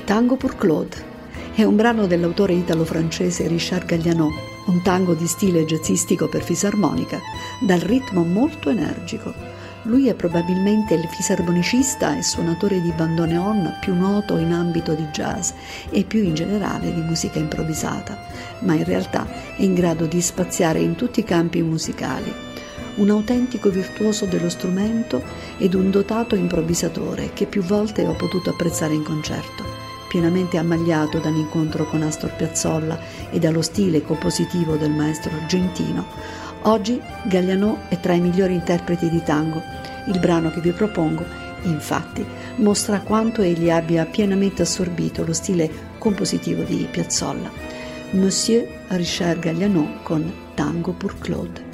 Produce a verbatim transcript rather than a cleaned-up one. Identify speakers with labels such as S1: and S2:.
S1: Tango pour Claude è un brano dell'autore italo-francese Richard Galliano, un tango di stile jazzistico per fisarmonica, dal ritmo molto energico. Lui è probabilmente il fisarmonicista e suonatore di bandoneon più noto in ambito di jazz e più in generale di musica improvvisata, ma in realtà è in grado di spaziare in tutti i campi musicali. Un autentico virtuoso dello strumento ed un dotato improvvisatore che più volte ho potuto apprezzare in concerto, pienamente ammagliato dall'incontro con Astor Piazzolla e dallo stile compositivo del maestro argentino. Oggi Galliano è tra i migliori interpreti di tango. Il brano che vi propongo, infatti, mostra quanto egli abbia pienamente assorbito lo stile compositivo di Piazzolla. Monsieur Richard Galliano con Tango pour Claude.